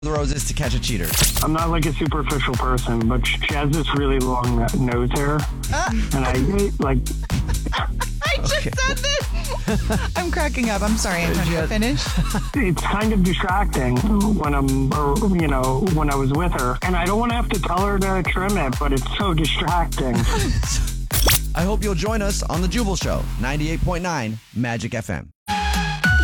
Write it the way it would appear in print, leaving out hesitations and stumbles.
The roses to catch a cheater. I'm not like a superficial person, but she has this really long nose hair. And I just said this. I'm cracking up. I'm sorry, Antonio. Finish. It's kind of distracting when when I was with her. And I don't want to have to tell her to trim it, but it's so distracting. I hope you'll join us on The Jubal Show, 98.9 Magic FM.